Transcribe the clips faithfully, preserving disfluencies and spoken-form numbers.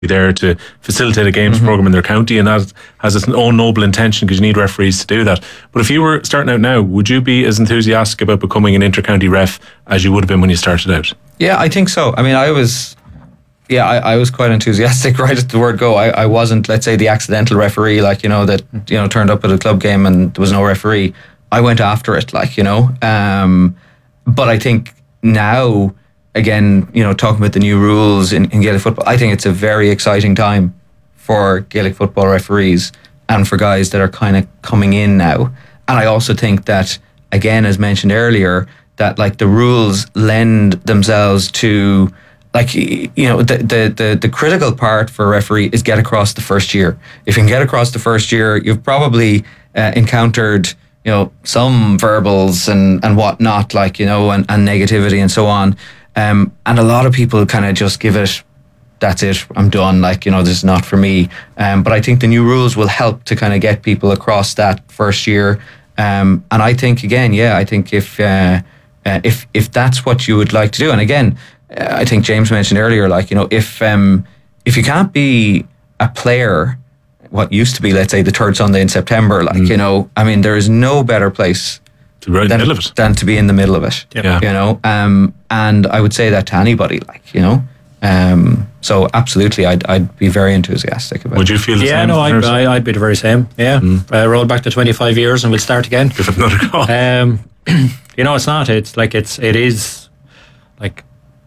there to facilitate a games mm-hmm. program in their county, and that has its own noble intention because you need referees to do that. But if you were starting out now, would you be as enthusiastic about becoming an inter-county ref as you would have been when you started out? Yeah, I think so. I mean, I was, yeah, I, I was quite enthusiastic right at the word go. I, I wasn't, let's say, the accidental referee, like, you know, that, you know, turned up at a club game and there was no referee. I went after it, like, you know. Um, but I think now, again, you know, talking about the new rules in, in Gaelic football, I think it's a very exciting time for Gaelic football referees and for guys that are kind of coming in now. And I also think that, again, as mentioned earlier, that like the rules lend themselves to, like, you know, the the the, the critical part for a referee is get across the first year. If you can get across the first year, you've probably uh, encountered, you know, some verbals and, and whatnot, like, you know, and, and negativity and so on. Um, and a lot of people kind of just give it, that's it, I'm done, like, you know, this is not for me. Um, but I think the new rules will help to kind of get people across that first year. Um, and I think, again, yeah, I think if, uh, uh, if, if that's what you would like to do, and again, uh, I think James mentioned earlier, like, you know, if, um, if you can't be a player, what used to be, let's say, the third Sunday in September, like, mm. you know, I mean, there is no better place to right in the middle of it. Than to be in the middle of it. Yeah. You know, um, and I would say that to anybody, like, you know. Um, so absolutely, I'd I'd be very enthusiastic about it. Would you feel the yeah, same? Yeah, no, I'd, I'd, I'd be the very same. Yeah. Mm. Uh, roll back to twenty-five years and we'll start again. Give it another go. Um, you know, it's not. It's like, it's, it is, like,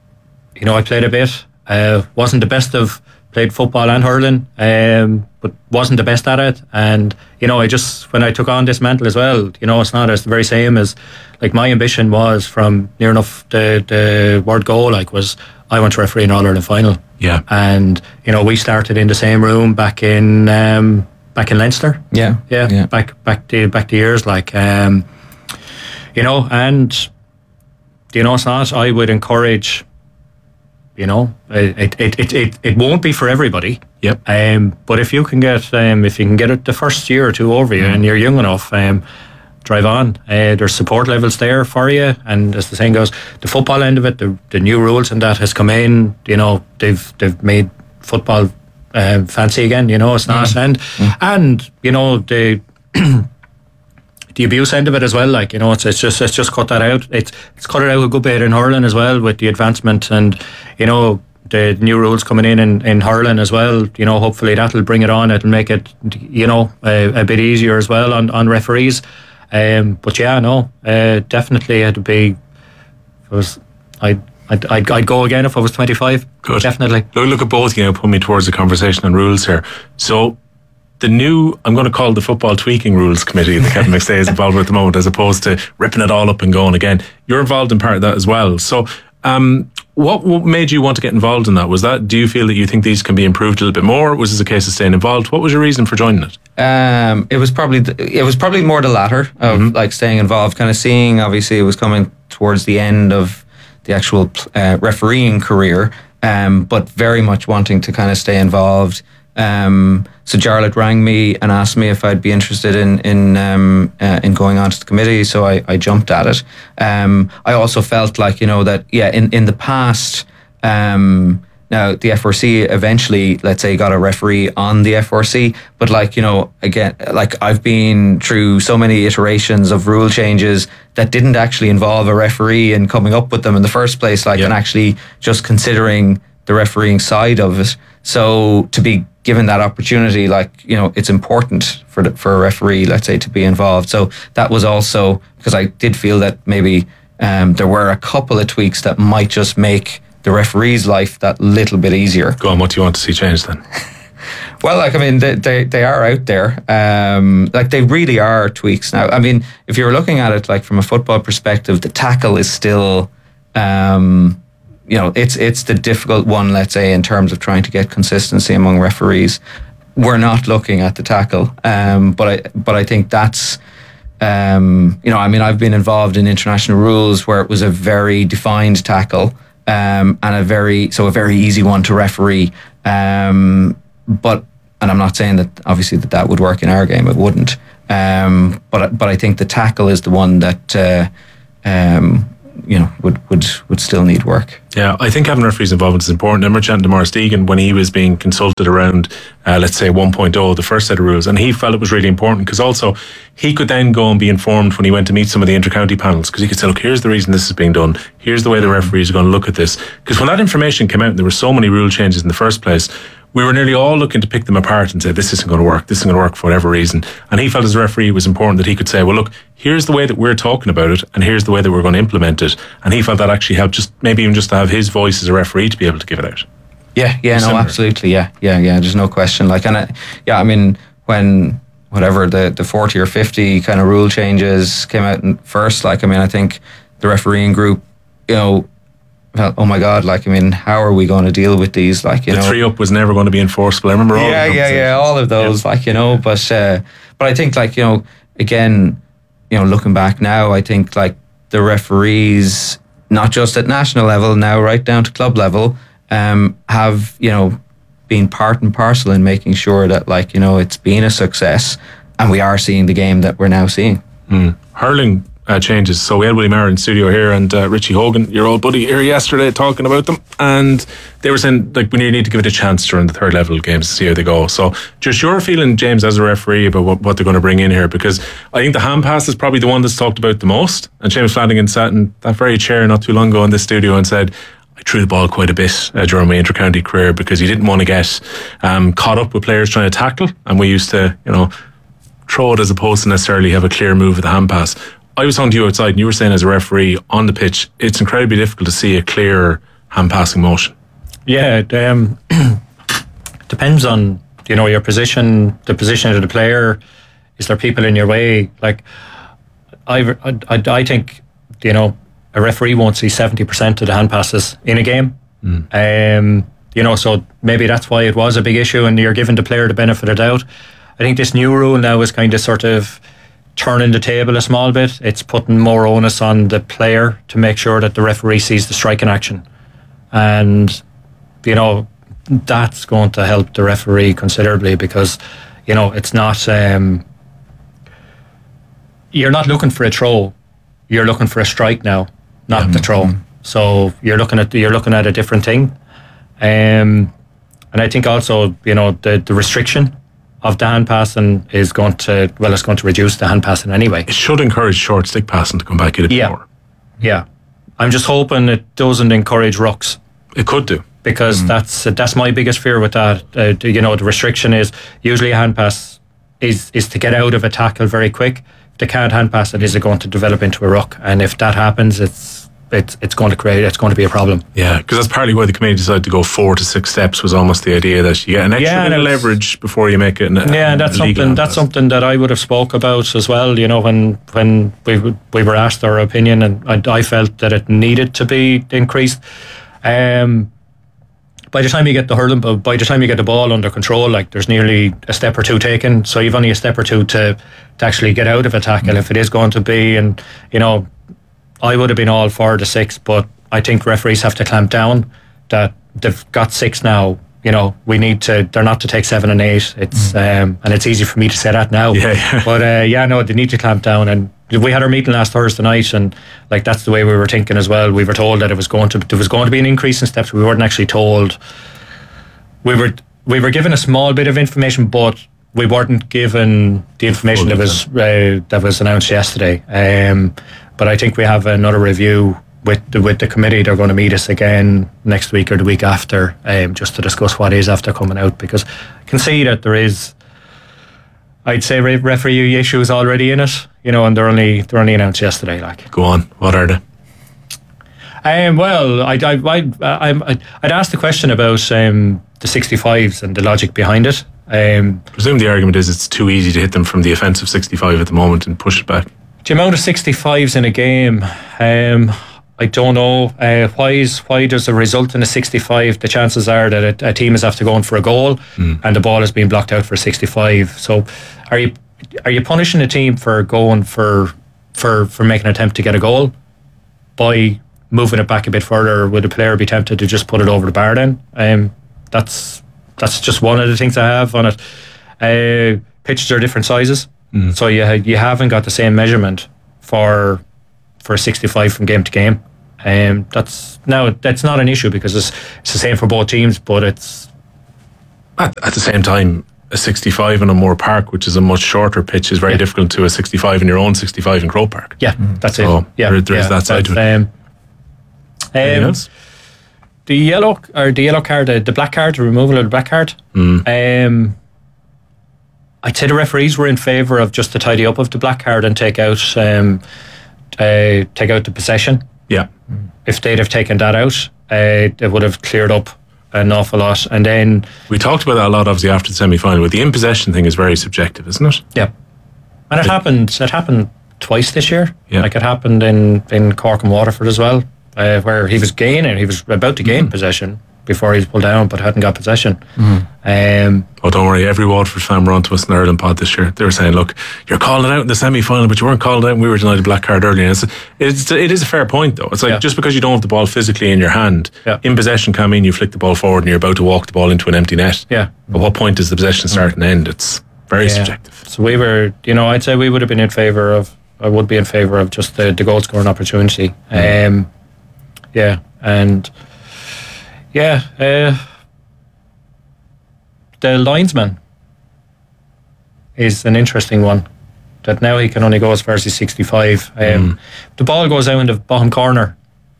you know, I played a bit. Uh, wasn't the best of, played football and hurling, um, but wasn't the best at it. And, you know, I just, when I took on this mantle as well, you know, it's not as the very same as, like, my ambition was from near enough the, the word go, like, was I want to referee an All-Ireland final. Yeah. And, you know, we started in the same room back in, um, back in Leinster. Yeah. Yeah. yeah. Back, back to, back to years, like, um, you know, and, you know, it's not, I would encourage, you know, it it, it it it won't be for everybody. Yep. Um, but if you can get um, if you can get it the first year or two over you, mm. and you're young enough, um, drive on. Uh, there's support levels there for you, and as the saying goes, the football end of it, the the new rules and that has come in. You know, they've they've made football uh, fancy again. You know, it's not, mm. and mm. and you know the. The abuse end of it as well, like, you know, it's it's just it's just cut that out. It's it's cut it out a good bit in hurling as well with the advancement, and, you know, the new rules coming in in, in hurling as well. You know, hopefully that'll bring it on. It'll make it, you know, a, a bit easier as well on, on referees. Um, but yeah, no, uh, definitely it'd be. If it was, I'd I'd, I'd I'd go again if I was twenty-five. Good, definitely. Look, look at both, you know, put me towards the conversation on rules here. So, the new, I'm going to call the football tweaking rules committee that Kevin McStay is involved with at the moment, as opposed to ripping it all up and going again. You're involved in part of that as well. So, um, what, what made you want to get involved in that? Was that, do you feel that you think these can be improved a little bit more? Was this a case of staying involved? What was your reason for joining it? Um, it was probably the, it was probably more the latter of mm-hmm. like staying involved, kind of seeing, obviously it was coming towards the end of the actual uh, refereeing career, um, but very much wanting to kind of stay involved. Um, so Jarlath rang me and asked me if I'd be interested in in um, uh, in going on to the committee. So I, I jumped at it. Um, I also felt like, you know, that yeah, in in the past, um, now the F R C eventually, let's say, got a referee on the F R C, but like, you know, again, like I've been through so many iterations of rule changes that didn't actually involve a referee and coming up with them in the first place, like, yeah. and actually just considering the refereeing side of it. So to be given that opportunity, like, you know, it's important for the, for a referee, let's say, to be involved. So that was also because I did feel that maybe um, there were a couple of tweaks that might just make the referee's life that little bit easier. Go on, what do you want to see changed then? Well, like, I mean, they, they, they are out there. Um, like, they really are tweaks now. I mean, if you're looking at it, like, from a football perspective, the tackle is still... Um, you know, it's it's the difficult one, let's say, in terms of trying to get consistency among referees. We're not looking at the tackle, um, but I but I think that's, um, you know, I mean, I've been involved in international rules where it was a very defined tackle, um, and a very so a very easy one to referee. Um, but and I'm not saying that obviously that that would work in our game. It wouldn't. Um, but but I think the tackle is the one that. Uh, um, you know, would, would, would still need work. Yeah, I think having referees involvement is important. I remember chatting to Maurice Deegan when he was being consulted around, uh, let's say, one point oh, the first set of rules, and he felt it was really important because also he could then go and be informed when he went to meet some of the inter-county panels, because he could say, look, here's the reason this is being done, here's the way the referees are going to look at this. Because when that information came out, there were so many rule changes in the first place, we were nearly all looking to pick them apart and say, this isn't going to work, this isn't going to work for whatever reason. And he felt as a referee it was important that he could say, well, look, here's the way that we're talking about it, and here's the way that we're going to implement it. And he felt that actually helped, just maybe even just to have his voice as a referee to be able to give it out. Yeah, yeah, no, Similar. absolutely, yeah, yeah, yeah. There's no question. Like, and I, yeah, I mean, when whatever the the forty or fifty kind of rule changes came out in first, like, I mean, I think the refereeing group, you know, felt, oh my God, like, I mean, how are we going to deal with these? Like, you the know, three up was never going to be enforceable. I remember all. Yeah, of them. yeah, yeah, all of those, yeah. Like, you know, but uh, but I think, like, you know, again, you know, looking back now, I think like the referees, not just at national level now, right down to club level, um, have, you know, been part and parcel in making sure that, like, you know, it's been a success, and we are seeing the game that we're now seeing. Mm. Hurling uh, changes. So we had Willie Maher in studio here, and uh, Richie Hogan, your old buddy, here yesterday talking about them, and they were saying, like, we need to give it a chance during the third level games to see how they go. So just your feeling, James, as a referee, about what, what they're going to bring in here, because I think the hand pass is probably the one that's talked about the most, and James Flanagan sat in that very chair not too long ago in this studio and said, I threw the ball quite a bit uh, during my inter-county career because he didn't want to get um, caught up with players trying to tackle, and we used to, you know, throw it as opposed to necessarily have a clear move with the hand pass. I was talking to you outside, and you were saying as a referee on the pitch, it's incredibly difficult to see a clear hand passing motion. Yeah, it um, depends on, you know, your position, the position of the player. Is there people in your way? Like, I, I, I think, you know, a referee won't see seventy percent of the hand passes in a game. Mm. Um, you know, so maybe that's why it was a big issue, and you're giving the player the benefit of the doubt. I think this new rule now is kind of sort of turning the table a small bit. It's putting more onus on the player to make sure that the referee sees the striking action. And, you know, that's going to help the referee considerably, because, you know, it's not, um, you're not looking for a throw, you're looking for a strike now, not yeah. the throw. Mm-hmm. So you're looking at you're looking at a different thing. Um, and I think also, you know, the, the restriction of the hand passing is going to, well, it's going to reduce the hand passing anyway. It should encourage short stick passing to come back a bit yeah. more. Yeah. I'm just hoping it doesn't encourage rucks. It could do. Because mm. that's that's my biggest fear with that. Uh, you know, the restriction is usually a hand pass is, is to get out of a tackle very quick. If they can't hand pass it, is it going to develop into a ruck? And if that happens, it's it's it's going to create it's going to be a problem. Yeah, because that's partly why the committee decided to go four to six steps, was almost the idea that you get an extra yeah, bit of leverage before you make it. An, yeah, and that's something that's something that I would have spoke about as well. You know, when when we we were asked our opinion, and I, I felt that it needed to be increased. Um, by the time you get the hurling, by the time you get the ball under control, like, there's nearly a step or two taken. So you've only a step or two to to actually get out of a tackle mm-hmm. if it is going to be. And, you know, I would have been all for the six, but I think referees have to clamp down that they've got six now. You know, we need to, they're not to take seven and eight. It's mm. um, and it's easy for me to say that now. Yeah, yeah. But uh, yeah, no, they need to clamp down. And we had our meeting last Thursday night, and like, that's the way we were thinking as well. We were told that it was going to there was going to be an increase in steps. We weren't actually told. We were we were given a small bit of information, but we weren't given the information that was uh, that was announced yesterday. Um, but I think we have another review with the, with the committee. They're going to meet us again next week or the week after, um, just to discuss what is after coming out, because I can see that there is, I'd say, referee issues already in it, you know, and they're only they're only announced yesterday. Like, go on, what are they? Um, well, I'd, I'd, I'd, I'd, I'd asked the question about um, the sixty-fives and the logic behind it. Um, I presume the argument is it's too easy to hit them from the offensive sixty-five at the moment and push it back. The amount of sixty-fives in a game, um, I don't know. Uh, why is why does it result in a sixty-five? The chances are that a, a team is after going for a goal mm. and the ball is being blocked out for a sixty-five. So, are you are you punishing a team for going for for for making an attempt to get a goal by moving it back a bit further? Or would a player be tempted to just put it over the bar then? Um, that's that's just one of the things I have on it. Uh, pitches are different sizes, mm. so you you haven't got the same measurement for for a sixty-five from game to game. Um, that's now that's not an issue because it's, it's the same for both teams, but it's At, at the same time, a sixty-five in a Moore Park, which is a much shorter pitch, is very Yeah. difficult to a sixty-five in your own sixty-five in Croke Park. yeah, that's So it. Yeah, there- there is yeah, that side to that's, Um, Anything um, else? the yellow or the yellow card, the, the black card, the removal of the black card. Mm. Um, I'd say the referees were in favour of just to tidy up of the black card and take out, um, uh, take out the possession. Yeah. If they'd have taken that out, uh, it would have cleared up an awful lot. And then, We talked about that a lot, obviously, after the semi-final, but the in possession thing is very subjective, isn't it? yeah, and it happened. It happened twice this year. Yeah. Like it happened in in Cork and Waterford as well, uh, where he was gaining, he was about to gain possession before he was pulled down, but hadn't got possession. Um, Oh, don't worry, every Waterford fan were on to us in the Ireland pod this year. They were saying, look, you're calling it out in the semi-final, but you weren't calling it out and we were denied a black card earlier. And it's, it's, it is a fair point, though. It's like, Yeah. just because you don't have the ball physically in your hand, Yeah. in possession can mean you flick the ball forward and you're about to walk the ball into an empty net. yeah. At what point does the possession start and end? It's very Yeah. subjective. So we were, you know, I'd say we would have been in favour of, I would be in favour of just the, the goal scoring opportunity. Um, yeah, and yeah, uh, the linesman is an interesting one. That now he can only go as far as he's sixty-five. Um, The ball goes out in the bottom corner.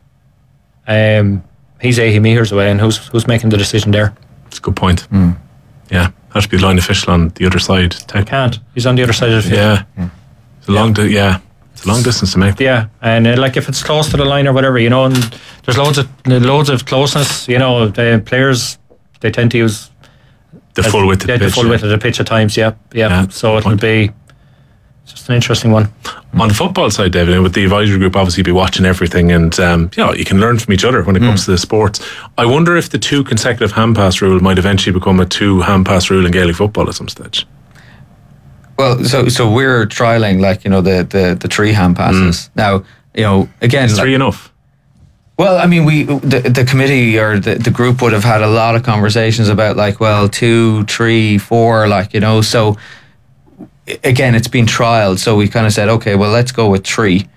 Um, he's eighty metres away, and who's who's making the decision there? It's a good point. Yeah, has to be the line official on the other side. Tech. Can't. He's on the other side of the field. Yeah, it's a long. Di- yeah, it's a long distance to make. Yeah, and uh, like if it's close to the line or whatever, you know, and there's loads of loads of closeness. You know, the players they tend to use The full width of yeah, the the pitch. full yeah. width of the pitch at times. Yeah, yeah. Yeah, so good it'll point. be just an interesting one. On the football side, David, with the advisory group, obviously be watching everything, and um, you know, you can learn from each other when it comes to the sports. I wonder if the two consecutive hand pass rule might eventually become a two hand pass rule in Gaelic football at some stage. Well, so so we're trialing like you know the the, the three hand passes now. You know again, Is like- three enough? well, I mean, we the, the committee or the, the group would have had a lot of conversations about like, well, two, three, four, like you know. So i- again, it's been trialed. So we kind of said, okay, well, let's go with three,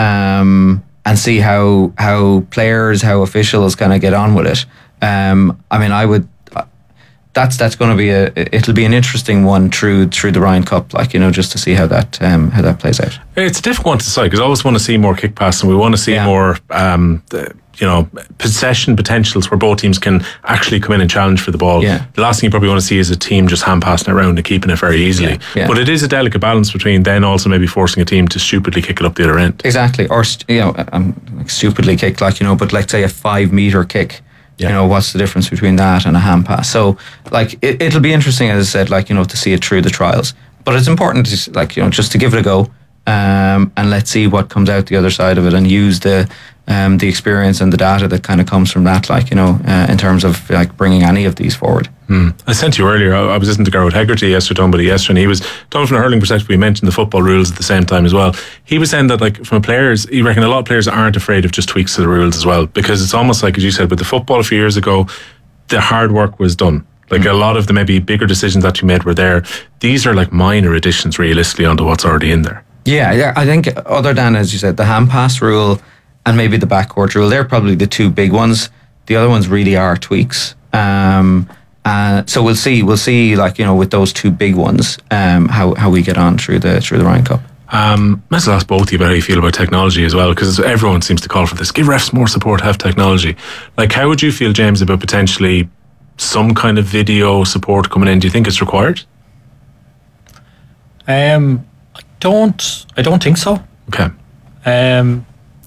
um, and see how how players, how officials kind of get on with it. Um, I mean, I would. That's that's going to be a. It'll be an interesting one through through the Ryan Cup, like you know, just to see how that um, how that plays out. It's a difficult one to decide because I always want to see more kick pass and we want to see Yeah. more, um, the, you know, possession potentials where both teams can actually come in and challenge for the ball. Yeah. The last thing you probably want to see is a team just hand passing it around and keeping it very easily. Yeah. Yeah. But it is a delicate balance between then also maybe forcing a team to stupidly kick it up the other end. Exactly, or st- you know, um, like stupidly kicked, like you know, but like say a five meter kick. Yeah. You know, what's the difference between that and a hand pass? So, like, it, it'll be interesting, as I said, like you know, to see it through the trials. But it's important, to, like you know, just to give it a go, um, and let's see what comes out the other side of it, and use the um, the experience and the data that kind of comes from that, like you know, uh, in terms of like bringing any of these forward. I sent you earlier, I, I was listening to Garrett Hegarty yesterday, talking about it yesterday, and he was talking from a hurling perspective. We mentioned the football rules at the same time as well. He was saying that, like, from players, he reckoned a lot of players aren't afraid of just tweaks to the rules as well, because it's almost like, as you said, with the football a few years ago, the hard work was done. Like, a lot of the maybe bigger decisions that you made were there. These are like minor additions, realistically, onto what's already in there. Yeah, yeah, I think other than, as you said, the hand pass rule and maybe the backcourt rule, they're probably the two big ones. The other ones really are tweaks. Um, uh, so we'll see. We'll see, like you know, with those two big ones, um, how how we get on through the through the Ryan Cup. Um, let's ask both of you about how you feel about technology as well, because everyone seems to call for this. Give refs more support, have technology. Like, how would you feel, James, about potentially some kind of video support coming in? Do you think it's required? Um, I don't. I don't think so. Okay. Um,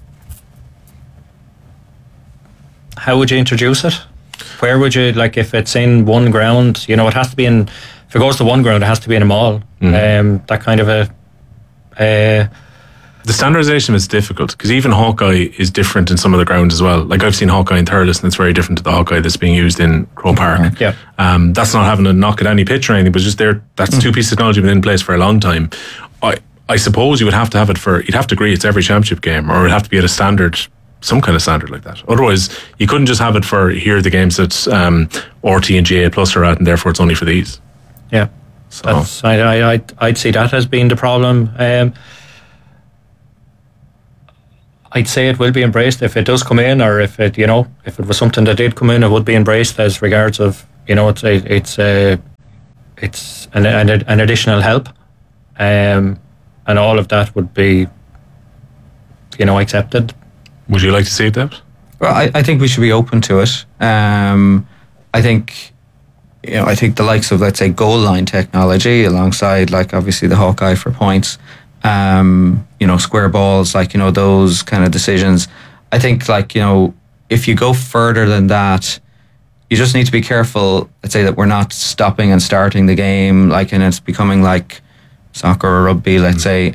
how would you introduce it? Where would you, like, if it's in one ground, you know, it has to be in, if it goes to one ground, it has to be in a mall. Um, that kind of a, uh, The standardisation is difficult because even Hawkeye is different in some of the grounds as well. Like, I've seen Hawkeye in Thurles and it's very different to the Hawkeye that's being used in Croke Park. Yeah. Um, that's not having a knock at any pitch or anything, but just there, that's two pieces of technology been in place for a long time. I, I suppose you would have to have it for, you'd have to agree it's every championship game, or it'd have to be at a standard, some kind of standard like that. Otherwise, you couldn't just have it for, here are the games that um, R T and G A Plus are at, and therefore it's only for these. yeah. So, That's, I, I, I'd, I'd see that as being the problem. Um, I'd say it will be embraced if it does come in, or if it, you know, if it was something that did come in, it would be embraced as regards of, you know, it's a, it's a, it's an, an, an additional help, um, and all of that would be, you know, accepted. Would you like to see it, Dave? Well, I, I think we should be open to it. Um, I think, you know, I think the likes of, let's say, goal line technology, alongside, like, obviously the Hawkeye for points, um, you know, square balls, like, you know, those kind of decisions. I think, like, you know, if you go further than that, you just need to be careful, let's say, that we're not stopping and starting the game, like, and it's becoming like soccer or rugby, let's say,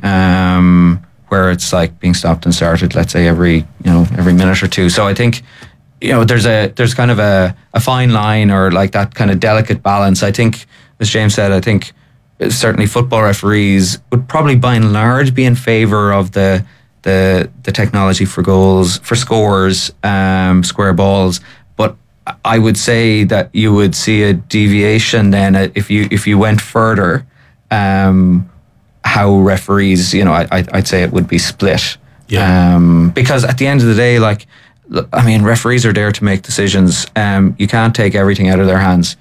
um, where it's like being stopped and started, let's say, every, you know, every minute or two. So I think, you know, there's a there's kind of a, a fine line, or like that kind of delicate balance. I think, as James said, I think certainly football referees would probably by and large be in favour of the the the technology for goals, for scores, um, square balls. But I would say that you would see a deviation then if you if you went further. Um, how referees, you know, I, I'd say it would be split. Yeah. Um, because at the end of the day, like, I mean, referees are there to make decisions. Um, you can't take everything out of their hands.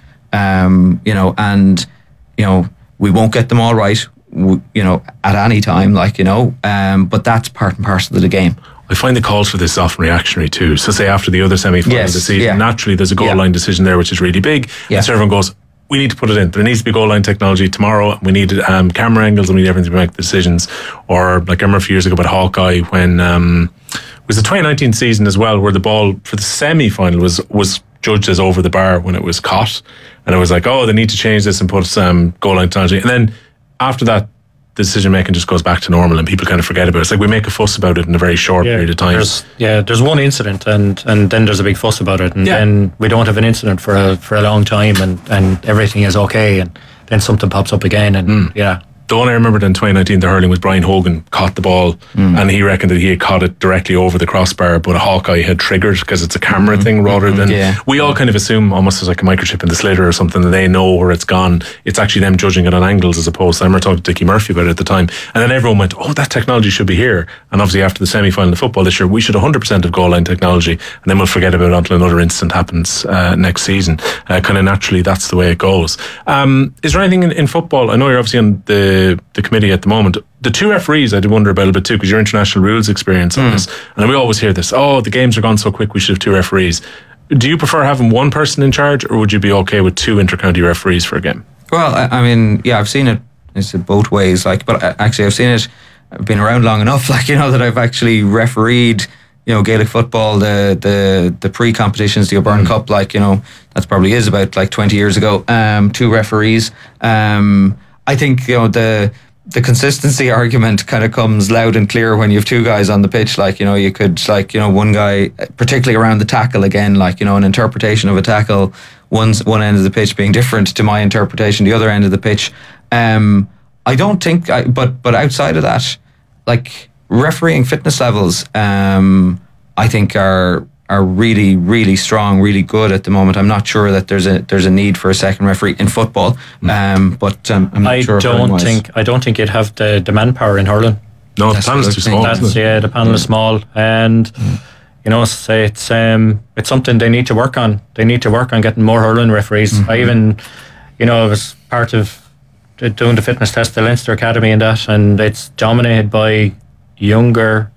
Um, you know, and, you know, we won't get them all right, you know, at any time, like, you know, um, but that's part and parcel of the game. I find the calls for this often reactionary too. So say after the other semi-final yes, of the season, yeah. naturally there's a goal yeah. line decision there, which is really big. Yeah. And so everyone goes, we need to put it in. There needs to be goal line technology tomorrow. We need um, camera angles, and we need everything to make the decisions. Or like I remember a few years ago about Hawkeye, when um, it was the twenty nineteen season as well, where the ball for the semi-final was was judged as over the bar when it was caught, and it was like, oh, they need to change this and put some goal line technology. And then after that, the decision making just goes back to normal, and people kind of forget about it. It's like we make a fuss about it in a very short yeah, period of time. There's, yeah, there's one incident, and, and then there's a big fuss about it, and yeah. then we don't have an incident for a for a long time, and, and everything is okay, and then something pops up again, and mm. yeah. The one I remembered in twenty nineteen, the hurling, was Brian Hogan caught the ball, mm. and he reckoned that he had caught it directly over the crossbar, but a Hawkeye had triggered because it's a camera mm. thing rather than. Yeah. We all kind of assume almost as like a microchip in the slitter or something that they know where it's gone. It's actually them judging it on angles as opposed to. I remember talking to Dickie Murphy about it at the time, and then everyone went, "Oh, that technology should be here." And obviously, after the semi final of football this year, we should one hundred percent of goal line technology, and then we'll forget about it until another incident happens uh, next season. Uh, kind of naturally, that's the way it goes. Um, is there anything in, in football? I know you're obviously on the the committee at the moment. The two referees I do wonder about a bit too, because your international rules experience on mm. this, and we always hear this, oh, the games are gone so quick, we should have two referees. Do you prefer having one person in charge, or would you be okay with two inter-county referees for a game? Well, I, I mean, yeah, I've seen it, it's both ways, like, but actually I've seen it, I've been around long enough, like, you know, that I've actually refereed, you know, Gaelic football, the the the pre-competitions, the O'Byrne mm. Cup, like, you know, that probably is about like twenty years ago, um, two referees. Um, I think, you know, the the consistency argument kind of comes loud and clear when you have two guys on the pitch. Like, you know, you could, like, you know, one guy, particularly around the tackle again, like, you know, an interpretation of a tackle, one's one end of the pitch being different to my interpretation, the other end of the pitch. Um, I don't think, I, but but outside of that, like, refereeing fitness levels, um, I think are are really, really strong, really good at the moment. I'm not sure that there's a there's a need for a second referee in football, um, but um, I'm not I sure. I don't think I don't think you'd have the, the manpower in hurling. No, the panel is too small. That's, yeah, the panel is small, and mm. you know, say it's um, it's something they need to work on. They need to work on getting more hurling referees. Mm-hmm. I even, you know, I was part of doing the fitness test, the Leinster Academy, and that, and it's dominated by younger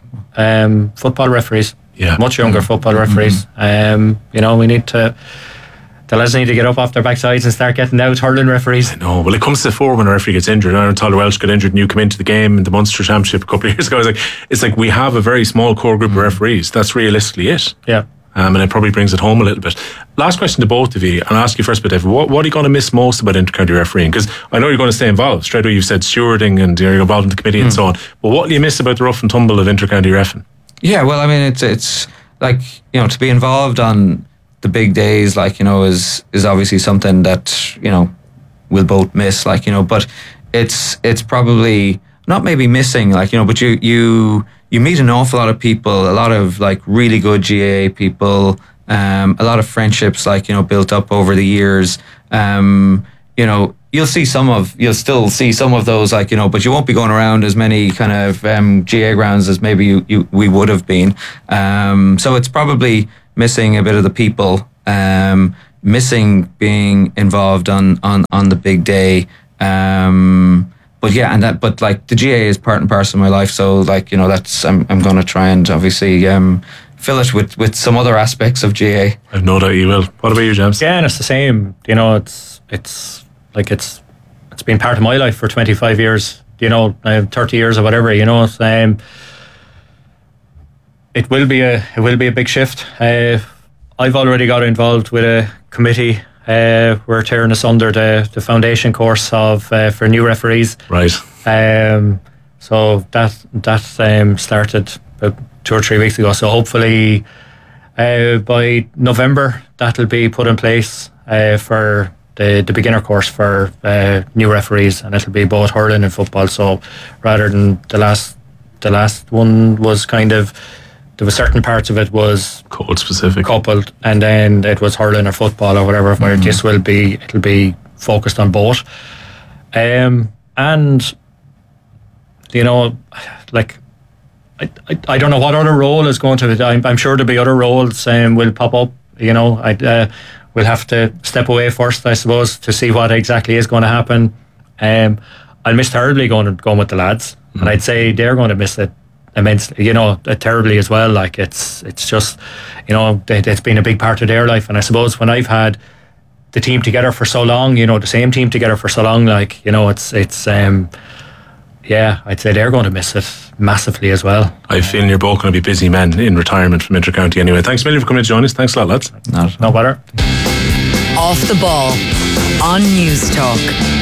um, football referees. Yeah. Much younger football referees. Mm-hmm. Um, you know, we need to, the lads need to get up off their backsides and start getting out hurling referees. I know. Well, it comes to the fore when a referee gets injured. I know Tyler Welsh got injured and you come into the game in the Munster Championship a couple of years ago. It's like, it's like we have a very small core group of referees. That's realistically it. Yeah. Um, and it probably brings it home a little bit. Last question to both of you, and I'll ask you first, but David, what, what are you going to miss most about inter-county refereeing? Because I know you're going to stay involved. Straight away you've said stewarding and you're involved in the committee mm. and so on. But what do you miss about the rough and tumble of inter-county reffing? Yeah, well, I mean, it's it's like, you know, to be involved on the big days, like, you know, is is obviously something that, you know, we'll both miss, like, you know, but it's it's probably not maybe missing, like, you know, but you you you meet an awful lot of people, a lot of like really good G A A people, um, a lot of friendships, like, you know, built up over the years. Um, you know, you'll see some of, you'll still see some of those, like, you know, but you won't be going around as many kind of um, G A A grounds as maybe you, you we would have been. Um, so it's probably missing a bit of the people, um, missing being involved on, on, on the big day. Um, but yeah, and that, but like the G A A is part and parcel of my life. So like, you know, that's, I'm, I'm going to try and obviously, um, fill it with, with some other aspects of G A A. I've no doubt you will. What about you, James? Yeah, and it's the same. You know, it's it's like it's it's been part of my life for twenty-five years. You know, I have thirty years or whatever. You know, it's, um, it will be a it will be a big shift. Uh, I've already got involved with a committee. Uh, we're tearing asunder the the foundation course of uh, for new referees. Right. Um. So that that um started about two or three weeks ago. So hopefully uh, by November that'll be put in place uh, for the, the beginner course for uh, new referees, and it'll be both hurling and football. So rather than the last the last one was kind of, there were certain parts of it was code specific coupled, and then it was hurling or football or whatever. Where mm-hmm. this will be, it'll be focused on both. Um, and you know, like. I, I, I don't know what other role is going to. I'm, I'm sure there'll be other roles um, will pop up. You know, I uh, we'll have to step away first, I suppose, to see what exactly is going to happen. Um, I'll miss terribly going going with the lads, mm-hmm. and I'd say they're going to miss it immensely. You know, terribly as well. Like it's it's just, you know, it's been a big part of their life. And I suppose when I've had the team together for so long, you know, the same team together for so long, like, you know, it's it's. Um, Yeah, I'd say they're going to miss it massively as well. I feel you're both going to be busy men in retirement from Inter-County anyway. Thanks a million for coming to join us. Thanks a lot, lads. Not, no bother. Off the Ball on News Talk.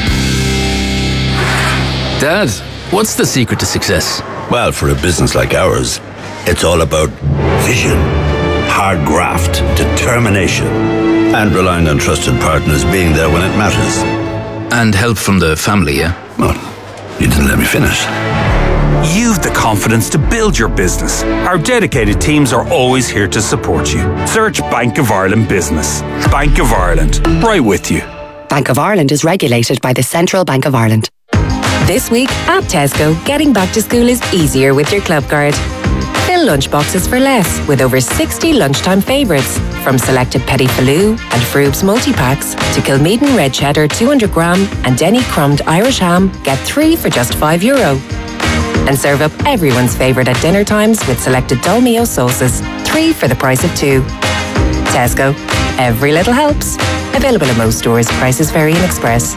Dad, what's the secret to success? Well, for a business like ours, it's all about vision, hard graft, determination, and relying on trusted partners being there when it matters. And help from the family, yeah? Well, you didn't let me finish. You've the confidence to build your business. Our dedicated teams are always here to support you. Search Bank of Ireland Business. Bank of Ireland, right with you. Bank of Ireland is regulated by the Central Bank of Ireland. This week at Tesco, getting back to school is easier with your club card. Fill lunchboxes for less with over sixty lunchtime favourites, from selected Petit Faloo and Froobs multi-packs to Kilmeaden Red Cheddar two hundred gram and Denny Crumbed Irish Ham. Get three for just five euro. And serve up everyone's favourite at dinner times with selected Dolmio sauces, three for the price of two. Tesco. Every little helps. Available in most stores. Prices vary in Express.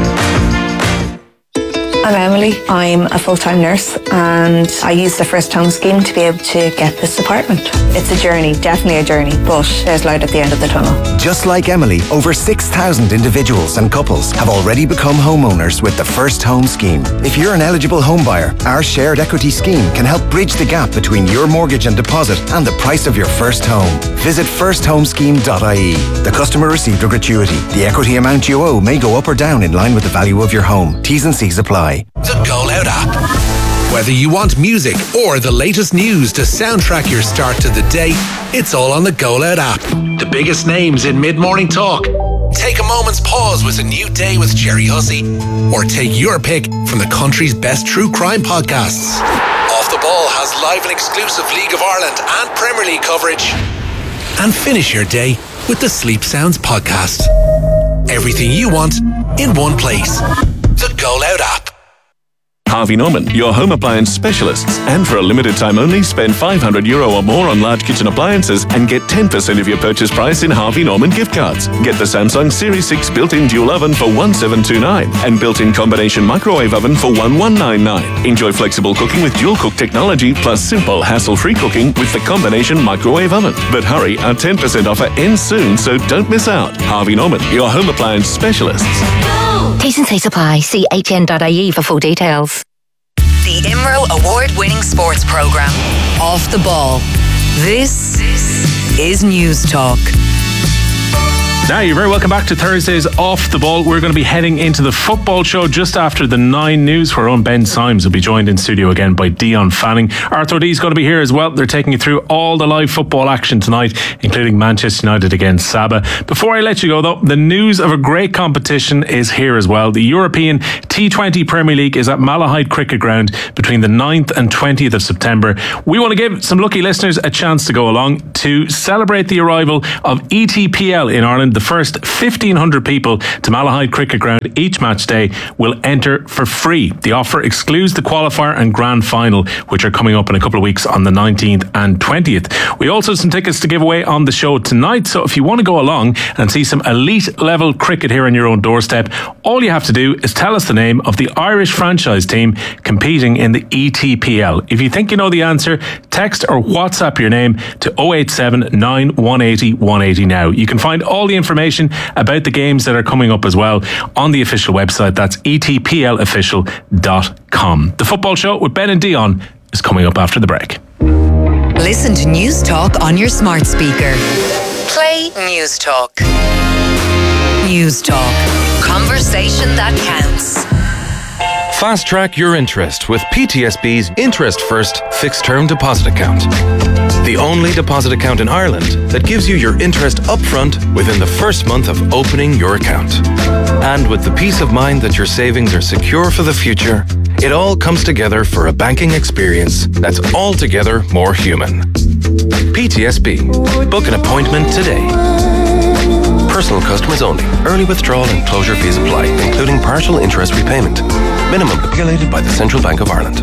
I'm Emily. I'm a full-time nurse and I use the First Home Scheme to be able to get this apartment. It's a journey, definitely a journey, but there's light at the end of the tunnel. Just like Emily, over six thousand individuals and couples have already become homeowners with the First Home Scheme. If you're an eligible home buyer, our shared equity scheme can help bridge the gap between your mortgage and deposit and the price of your first home. Visit first home scheme dot I E. The customer received a gratuity. The equity amount you owe may go up or down in line with the value of your home. T's and C's apply. The Goal Out app. Whether you want music or the latest news to soundtrack your start to the day, it's all on the Goal Out app. The biggest names in mid-morning talk. Take a moment's pause with A New Day with Jerry Hussey, or take your pick from the country's best true crime podcasts. Off the Ball has live and exclusive League of Ireland and Premier League coverage. And finish your day with the Sleep Sounds podcast. Everything you want in one place. The Goal Out app. Harvey Norman, your home appliance specialists. And for a limited time only, spend five hundred euro or more on large kitchen appliances and get ten percent of your purchase price in Harvey Norman gift cards. Get the Samsung Series six built-in dual oven for one seven two nine and built-in combination microwave oven for one one nine nine. Enjoy flexible cooking with dual cook technology plus simple hassle-free cooking with the combination microwave oven. But hurry, our ten percent offer ends soon, so don't miss out. Harvey Norman, your home appliance specialists. T's and C's apply. See H N dot I E for full details. The I M R O award-winning sports programme. Off the Ball. This is News Talk. Now, you're very welcome back to Thursdays Off the Ball. We're going to be heading into the football show just after the nine news, where our own Ben Symes will be joined in studio again by Dion Fanning. Arthur O'Dee's going to be here as well. They're taking you through all the live football action tonight, including Manchester United against Saba. Before I let you go, though, the news of a great competition is here as well. The European T twenty Premier League is at Malahide Cricket Ground between the ninth and twentieth of September. We want to give some lucky listeners a chance to go along to celebrate the arrival of E T P L in Ireland. The first fifteen hundred people to Malahide Cricket Ground each match day will enter for free. The offer excludes the qualifier and grand final, which are coming up in a couple of weeks on the nineteenth and twentieth. We also have some tickets to give away on the show tonight, so if you want to go along and see some elite level cricket here on your own doorstep, all you have to do is tell us the name of the Irish franchise team competing in the E T P L. If you think you know the answer, text or WhatsApp your name to oh eight seven, nine one eight oh, one eight oh now. You can find all the information about the games that are coming up as well on the official website. That's e t p l official dot com. The football show with Ben and Dion is coming up after the break. Listen to News Talk on your smart speaker. Play News Talk. News Talk. Conversation that counts. Fast track your interest with P T S B's Interest First Fixed Term Deposit Account. The only deposit account in Ireland that gives you your interest upfront within the first month of opening your account. And with the peace of mind that your savings are secure for the future, it all comes together for a banking experience that's altogether more human. P T S B. Book an appointment today. Personal customers only. Early withdrawal and closure fees apply, including partial interest repayment. Minimum regulated by the Central Bank of Ireland.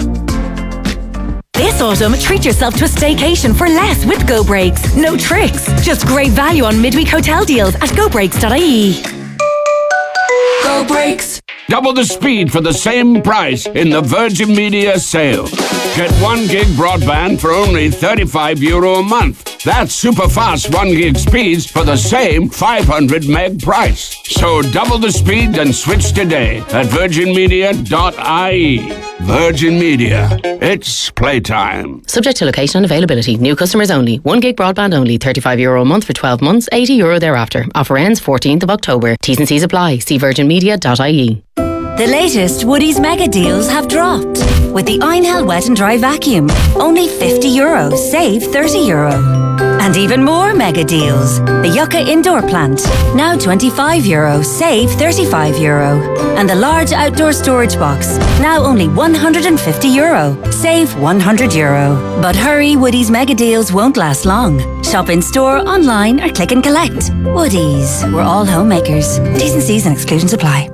This autumn, treat yourself to a staycation for less with Go Breaks. No tricks, just great value on midweek hotel deals at go breaks dot I E. Go Breaks. Double the speed for the same price in the Virgin Media sale. Get one gig broadband for only thirty-five euro a month. That's super fast one gig speeds for the same five hundred meg price. So double the speed and switch today at virgin media dot I E. Virgin Media. It's playtime. Subject to location and availability. New customers only. one gig broadband only. thirty-five euro a month for twelve months. eighty euro thereafter. Offer ends fourteenth of October. T's and C's apply. See virgin media dot I E. The latest Woodies mega deals have dropped. With the Einhell Wet and Dry Vacuum, only fifty euro, save thirty euro. And even more mega deals. The Yucca Indoor Plant, now twenty-five euro, save thirty-five euro. And the large outdoor storage box, now only one hundred fifty euro, save one hundred euro. But hurry, Woodies mega deals won't last long. Shop in store, online or click and collect. Woodies, we're all homemakers. T's and C's and exclusions apply.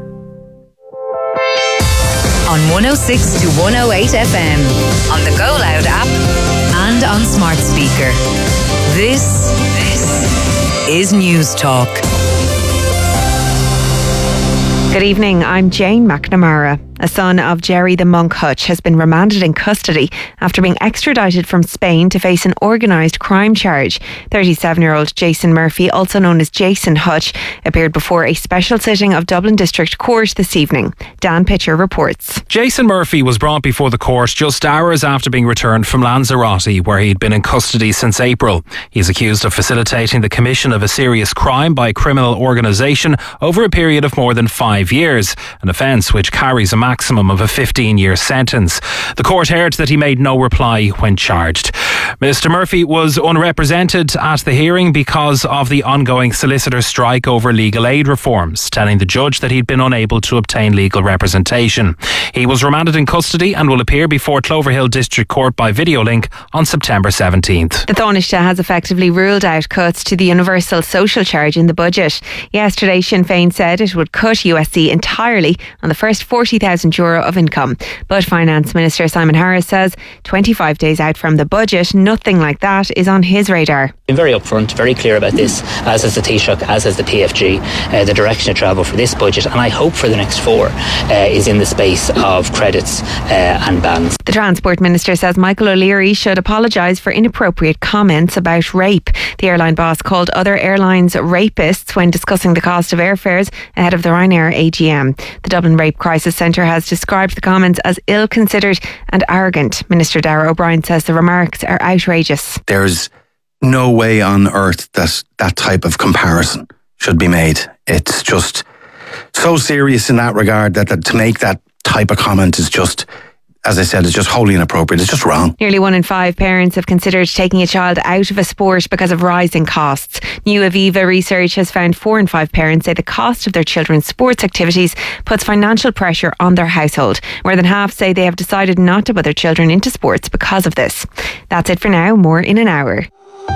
On one oh six to one oh eight F M, on the Go Loud app, and on smart speaker. This, this is News Talk. Good evening, I'm Jane McNamara. A son of Jerry the Monk Hutch has been remanded in custody after being extradited from Spain to face an organised crime charge. thirty-seven-year-old Jason Murphy, also known as Jason Hutch, appeared before a special sitting of Dublin District Court this evening. Dan Pitcher reports. Jason Murphy was brought before the court just hours after being returned from Lanzarote, where he'd been in custody since April. He's accused of facilitating the commission of a serious crime by a criminal organisation over a period of more than five years, an offence which carries a maximum of a fifteen-year sentence. The court heard that he made no reply when charged. Mister Murphy was unrepresented at the hearing because of the ongoing solicitor strike over legal aid reforms, telling the judge that he'd been unable to obtain legal representation. He was remanded in custody and will appear before Cloverhill District Court by video link on September seventeenth. The Taoiseach has effectively ruled out cuts to the universal social charge in the budget. Yesterday, Sinn Féin said it would cut U S C entirely on the first forty thousand euro of income. But Finance Minister Simon Harris says twenty-five days out from the budget, nothing like that is on his radar. Been very upfront, very clear about this, as is the Taoiseach, as is the P F G. Uh, the direction of travel for this budget, and I hope for the next four, uh, is in the space of credits uh, and bans. The Transport Minister says Michael O'Leary should apologise for inappropriate comments about rape. The airline boss called other airlines rapists when discussing the cost of airfares ahead of the Ryanair A G M. The Dublin Rape Crisis Centre has described the comments as ill-considered and arrogant. Minister Darragh O'Brien says the remarks are outrageous. There's no way on earth that that type of comparison should be made. It's just so serious in that regard that, that to make that type of comment is just, as I said, it's just wholly inappropriate. It's just wrong. Nearly one in five parents have considered taking a child out of a sport because of rising costs. New Aviva research has found four in five parents say the cost of their children's sports activities puts financial pressure on their household. More than half say they have decided not to put their children into sports because of this. That's it for now. More in an hour.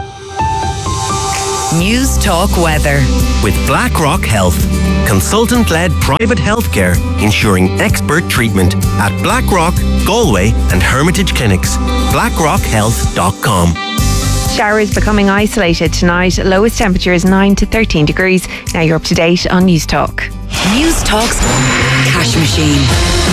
News Talk Weather. With BlackRock Health, consultant-led private healthcare ensuring expert treatment at BlackRock, Galway and Hermitage Clinics. blackrock health dot com. Showers becoming isolated tonight. Lowest temperature is nine to thirteen degrees. Now you're up to date on News Talk. News Talk's Cash Machine.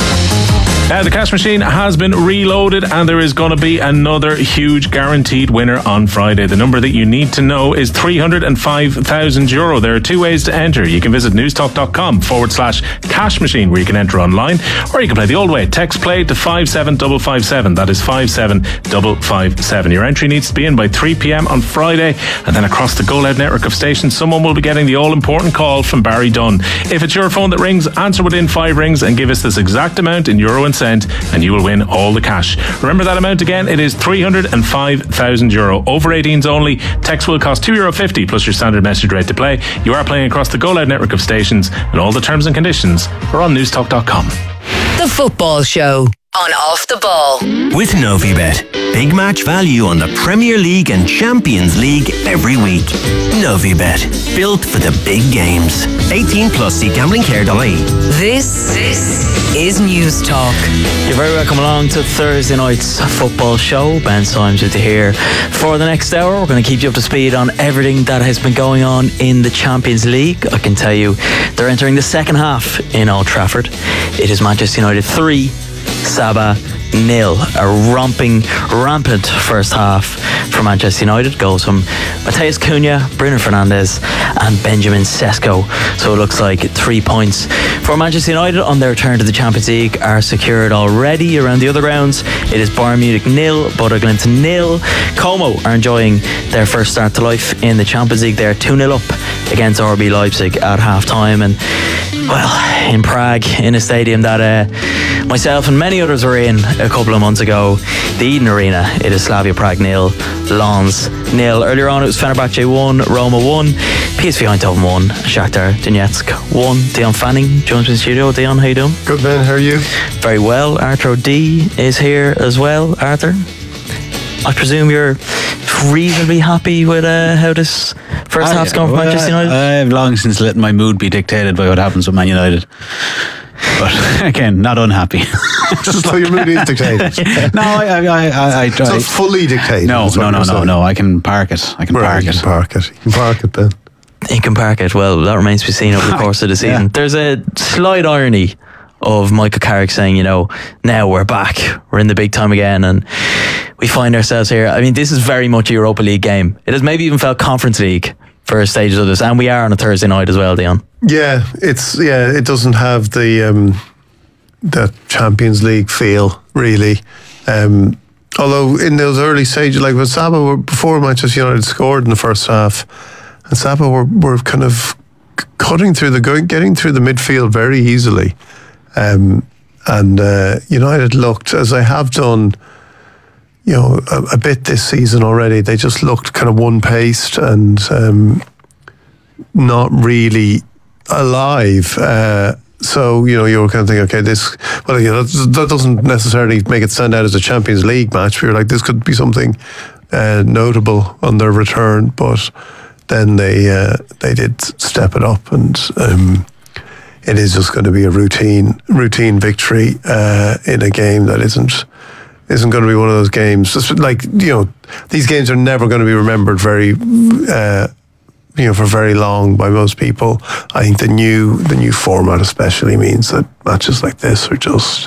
Uh, the cash machine has been reloaded and there is going to be another huge guaranteed winner on Friday. The number that you need to know is three hundred five thousand euro. There are two ways to enter. You can visit newstalk.com forward slash cash machine where you can enter online, or you can play the old way. Text play to five seven five five seven. That is five seven five five seven. Your entry needs to be in by three p.m. on Friday, and then across the Go Loud network of stations, someone will be getting the all-important call from Barry Dunn. If it's your phone that rings, answer within five rings and give us this exact amount in euro and cent, and you will win all the cash. Remember that amount again, it is three hundred five thousand euro. Over eighteens only. Text will cost two euro fifty plus your standard message rate to play. You are playing across the Go Loud network of stations, and all the terms and conditions are on newstalk dot com. The Football Show on Off the Ball. With Novibet. Big match value on the Premier League and Champions League every week. Novibet. Built for the big games. eighteen plus. See gambling care dot I E. This, this is News Talk. You're very welcome along to Thursday night's football show. Ben Symes with you here. For the next hour, we're going to keep you up to speed on everything that has been going on in the Champions League. I can tell you they're entering the second half in Old Trafford. It is Manchester United three, Saba nil. A romping, rampant first half for Manchester United. Goals from Mateus Cunha, Bruno Fernandes and Benjamin Sesko. So it looks like three points for Manchester United on their return to the Champions League are secured already. Around the other grounds, it is Bayern Munich nil, Bodo Glimt nil. Como are enjoying their first start to life in the Champions League. They're two nil up against R B Leipzig at half time. And well, in Prague, in a stadium that uh, myself and many others were in a couple of months ago, the Eden Arena, it is Slavia Prague nil, Lens nil. Earlier on it was Fenerbahce one, Roma one, P S V Eindhoven one, Shakhtar Donetsk one. Dion Fanning joins me in the studio. Dion, how you doing? Good, man, how are you? Very well. Arthur O'D is here as well. Arthur, I presume you're reasonably happy with uh, how this first half's gone for well, Manchester United? I've long since let my mood be dictated by what happens with Man United. But again, not unhappy. Just like your mood is dictated. No, I, I, I, I, I try. So it's fully dictated. No, no, no, no, no. I can park it. I can right, park you it. Can park it. You can park it, Ben. You can park it. Well, that remains to be seen over the course of the season. Yeah. There's a slight irony of Michael Carrick saying, you know, now we're back, we're in the big time again, and we find ourselves here. I mean, this is very much a Europa League game. It has maybe even felt Conference League for stages of this, and we are on a Thursday night as well, Dion. Yeah, it's yeah, it doesn't have the um, the Champions League feel really. Um, although in those early stages, like when Saba were before Manchester United scored in the first half, and Saba were were kind of cutting through the going, getting through the midfield very easily. Um, and uh, United looked, as they have done, you know, a, a bit this season already. They just looked kind of one-paced and um, not really alive. Uh, so you know, you were kind of thinking, okay, this. Well, you know, that, that doesn't necessarily make it stand out as a Champions League match. We were like, this could be something uh, notable on their return, but then they uh, they did step it up and. Um, It is just going to be a routine, routine victory uh, in a game that isn't isn't going to be one of those games. Just like, you know, these games are never going to be remembered very, uh, you know, for very long by most people. I think the new the new format especially means that matches like this are just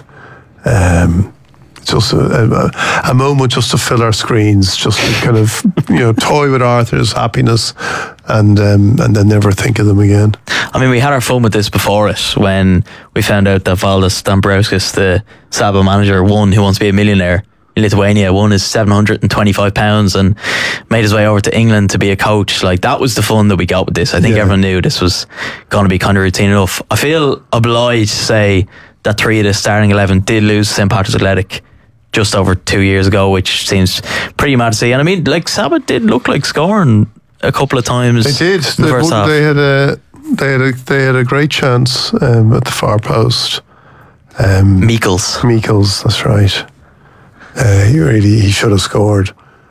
um, just a, a, a moment just to fill our screens, just to kind of, you know, toy with Arthur's happiness and um, and then never think of them again. I mean, we had our fun with this before it when we found out that Valdis Dombrovskis, the Saba manager, won Who Wants to Be a Millionaire in Lithuania, won his seven hundred twenty-five pounds and made his way over to England to be a coach. Like, that was the fun that we got with this. I think yeah. everyone knew this was going to be kind of routine enough. I feel obliged to say that three of the starting eleven did lose to Saint Patrick's Athletic just over two years ago, which seems pretty mad to see. And I mean, like, Saba did look like scoring a couple of times. They did. In the they, first half. they had a they had a they had a great chance um, at the far post. Um, Meikles. Meikles, that's right. Uh, he really he should have scored.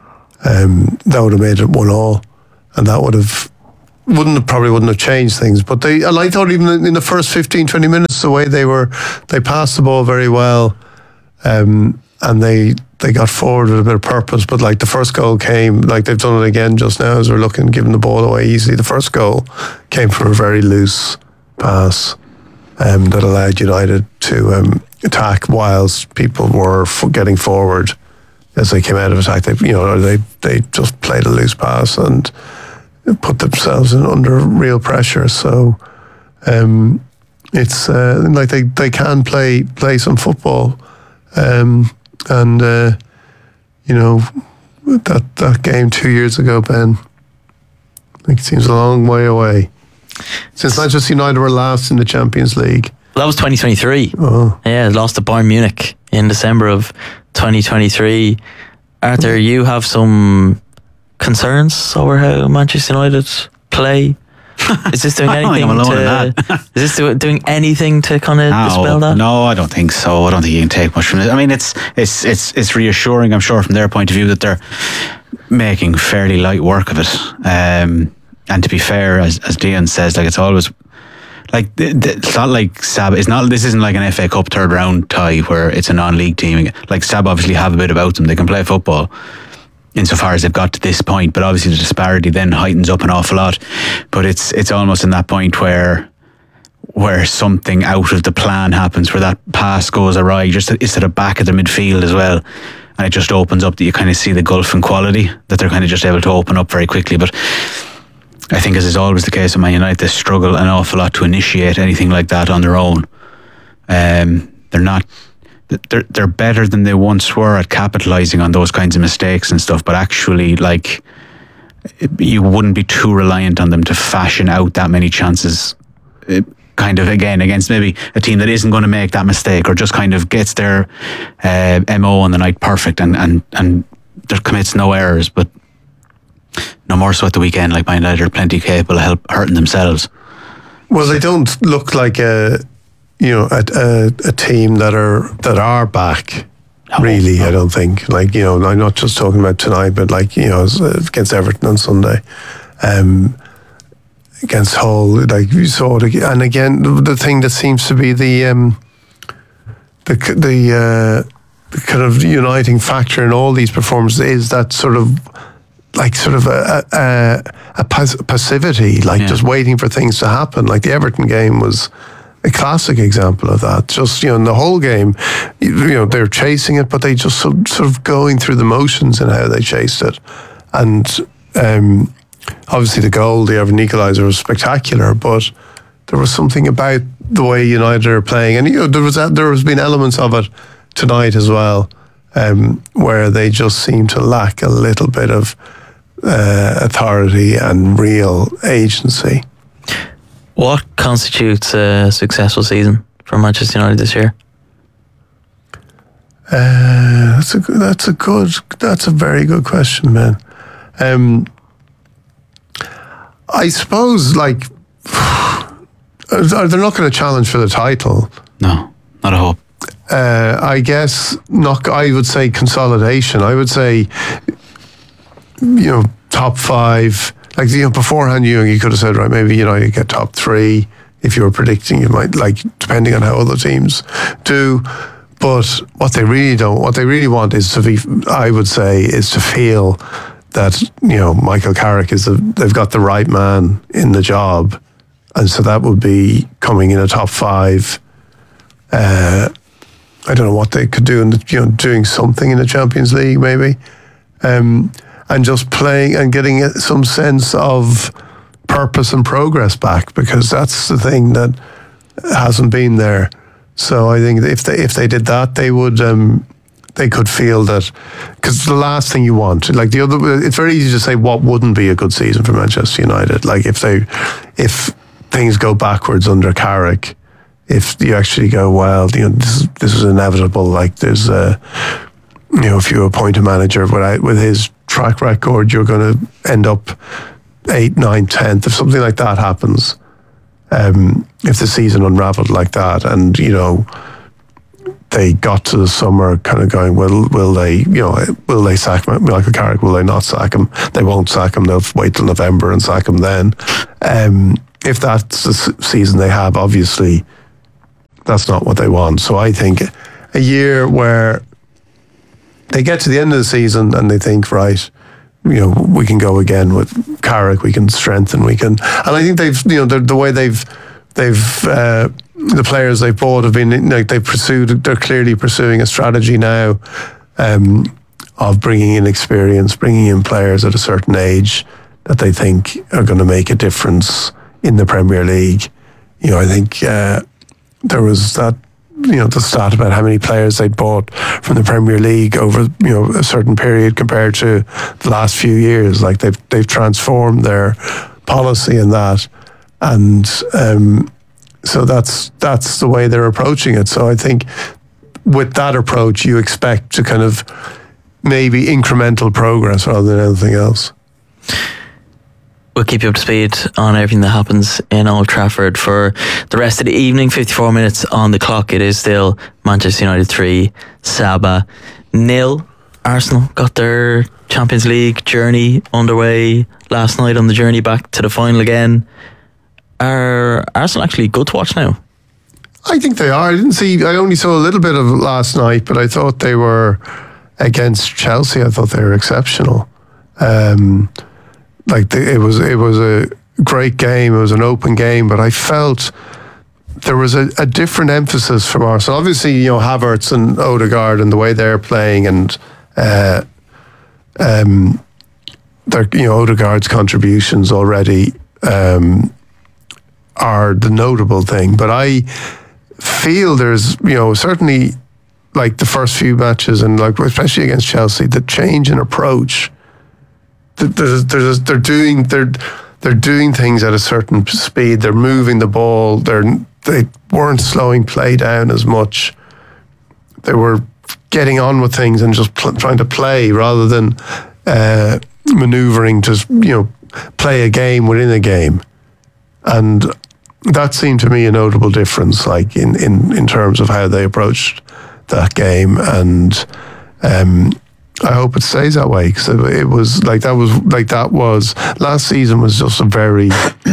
Um, that would have made it one all, and that would have wouldn't have, probably wouldn't have changed things. But they, and I thought even in the first fifteen, twenty minutes, the way they were, they passed the ball very well, um, and they they got forward with a bit of purpose. But like the first goal came, like they've done it again just now as we're looking, giving the ball away easily. The first goal came from a very loose pass um, that allowed United to um, attack whilst people were f- getting forward as they came out of attack. They, you know, they they just played a loose pass and put themselves in under real pressure. So um, it's uh, like they, they can play play some football, um, and uh, you know that that game two years ago, Ben, like it seems a long way away since Manchester United were last in the Champions League. Well, that was twenty twenty-three. Oh. Yeah, lost to Bayern Munich in December of twenty twenty-three. Arthur, you have some concerns over how Manchester United play? Is this doing anything to, is this do, doing anything to kind of no, dispel that? No, I don't think so. I don't think you can take much from it. I mean, it's it's it's it's reassuring, I'm sure, from their point of view that they're making fairly light work of it. Um, and to be fair, as as Dion says, like it's always like it's not like Sab. It's not. This isn't like an F A Cup third round tie where it's a non-league team. Like Sab obviously have a bit about them. They can play football insofar as they've got to this point, but obviously the disparity then heightens up an awful lot. But it's it's almost in that point where where something out of the plan happens, where that pass goes awry, just it's to the back of the midfield as well, and it just opens up that you kind of see the gulf in quality that they're kind of just able to open up very quickly. But I think, as is always the case with Man United, they struggle an awful lot to initiate anything like that on their own. Um, they're not. They're they're better than they once were at capitalising on those kinds of mistakes and stuff, but actually, like, you wouldn't be too reliant on them to fashion out that many chances, kind of, again, against maybe a team that isn't going to make that mistake or just kind of gets their uh, M O on the night perfect and, and, and there commits no errors. But no more so at the weekend, like Man United are plenty capable of help hurting themselves. Well, they don't look like a... You know, a, a, a team that are that are back. No, really, no. I don't think. Like, you know, I'm not just talking about tonight, but like, you know, against Everton on Sunday, um, against Hull, like you saw it. And again, the thing that seems to be the um, the the, uh, the kind of uniting factor in all these performances is that sort of like sort of a a, a passivity, like yeah. just waiting for things to happen. Like the Everton game was a classic example of that. Just, you know, in the whole game, you know, they're chasing it, but they just sort, sort of going through the motions in how they chased it. And um, obviously the goal, the Everton equaliser, was spectacular, but there was something about the way United are playing. And, you know, there was there has been elements of it tonight as well, um, where they just seem to lack a little bit of uh, authority and real agency. What constitutes a successful season for Manchester United this year? Uh, that's a that's a good that's a very good question, man. Um, I suppose like they're not going to challenge for the title. No, not a hope. Uh, I guess not. I would say consolidation. I would say, you know, top five. Like, you know, beforehand, you you could have said, right, maybe, you know, you get top three. If you were predicting, you might, like, depending on how other teams do. But what they really don't, what they really want is to be, I would say, is to feel that, you know, Michael Carrick is, a, they've got the right man in the job. And so that would be coming in a top five. Uh, I don't know what they could do, in the, you know, doing something in the Champions League, maybe. Um, and just playing and getting some sense of purpose and progress back, because that's the thing that hasn't been there. So I think if they if they did that, they would um, they could feel that, because the last thing you want, like the other, it's very easy to say what wouldn't be a good season for Manchester United. Like if they, if things go backwards under Carrick, if you actually go, well, you know, this, this is inevitable. Like there's, uh, you know, if you appoint a manager with with his track record, you're going to end up eighth, ninth, tenth. If something like that happens, um, if the season unravelled like that, and you know, they got to the summer kind of going, will will they, you know, will they sack Michael Carrick? Will they not sack him? They won't sack him. They'll wait till November and sack him then. Um, if that's the season they have, obviously, that's not what they want. So I think a year where they get to the end of the season and they think, right, you know, we can go again with Carrick, we can strengthen, we can, and I think they've, you know, the, the way they've, they've, uh, the players they've bought have been, like they've pursued, they're clearly pursuing a strategy now um, of bringing in experience, bringing in players at a certain age that they think are going to make a difference in the Premier League. You know, I think uh, there was that, you know, the stat about how many players they'd bought from the Premier League over, you know, a certain period compared to the last few years. Like they've they've transformed their policy in that, and um, so that's that's the way they're approaching it. So I think with that approach, you expect to kind of maybe incremental progress rather than anything else. We'll keep you up to speed on everything that happens in Old Trafford for the rest of the evening. fifty-four minutes on the clock. It is still Manchester United three, Saba nil. Arsenal got their Champions League journey underway last night on the journey back to the final again. Are Arsenal actually good to watch now? I think they are. I didn't see, I only saw a little bit of it last night, but I thought they were, against Chelsea, I thought they were exceptional. Um... Like the, it was, it was a great game. It was an open game, but I felt there was a, a different emphasis from Arsenal. Obviously, you know, Havertz and Odegaard and the way they're playing, and uh, um, their, you know, Odegaard's contributions already um, are the notable thing. But I feel there's, you know, certainly like the first few matches, and like especially against Chelsea, the change in approach. There's, there's, they're doing they're they're doing things at a certain speed. They're moving the ball. They're they weren't slowing play down as much. They were getting on with things and just pl- trying to play rather than uh, manoeuvring to, you know, play a game within a game. And that seemed to me a notable difference, like in in, in terms of how they approached that game. And um, I hope it stays that way, because it, it was like that was like that was last season was just a very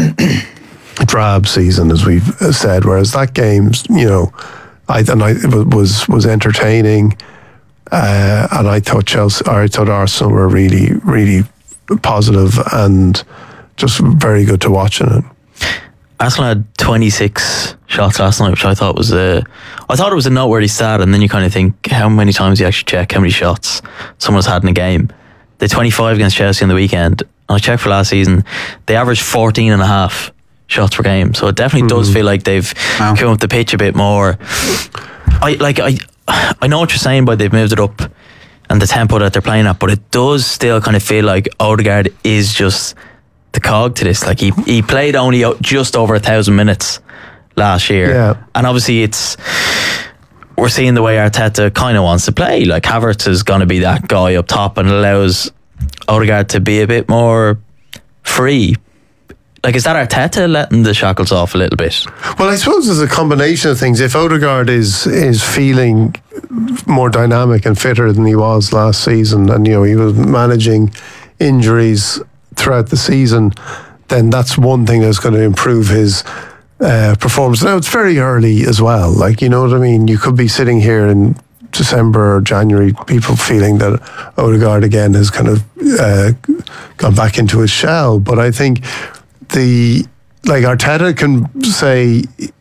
drab season, as we've said. Whereas that game, you know, I and I it was was entertaining, uh, and I thought Chelsea, or I thought Arsenal were really really positive and just very good to watch in it. Arsenal had twenty-six shots last night, which I thought was a, I thought it was a noteworthy stat. And then you kind of think, how many times you actually check how many shots someone's had in a game? They twenty-five against Chelsea on the weekend. And I checked for last season, they averaged fourteen and a half shots per game. So it definitely mm-hmm. does feel like they've wow. come up the pitch a bit more. I like I I know what you're saying, but they've moved it up and the tempo that they're playing at, but it does still kind of feel like Odegaard is just the cog to this. Like he, he played only just over a thousand minutes last year, yeah. and obviously it's we're seeing the way Arteta kind of wants to play. Like Havertz is going to be that guy up top and allows Odegaard to be a bit more free. Like, is that Arteta letting the shackles off a little bit? Well, I suppose there's a combination of things. If Odegaard is is feeling more dynamic and fitter than he was last season, and you know he was managing injuries throughout the season, then that's one thing that's going to improve his uh, performance. Now, it's very early as well. Like, you know what I mean? You could be sitting here in December or January, people feeling that Odegaard again has kind of uh, gone back into his shell. But I think the, like Arteta can say,